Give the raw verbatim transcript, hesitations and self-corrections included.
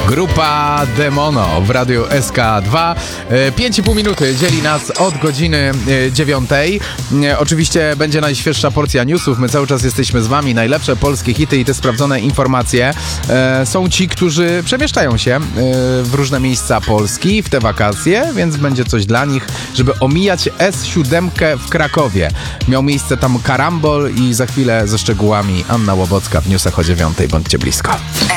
Grupa Demono w Radiu S K dwa. pięć i pół minuty dzieli nas od godziny dziewiątej. Oczywiście będzie najświeższa porcja newsów. My cały czas jesteśmy z wami. Najlepsze polskie hity i te sprawdzone informacje. Są ci, którzy przemieszczają się w różne miejsca Polski w te wakacje, więc będzie coś dla nich, żeby omijać S siedem w Krakowie. Miał miejsce tam karambol i za chwilę ze szczegółami Anna Łobocka w newsach o dziewiątej. Bądźcie blisko.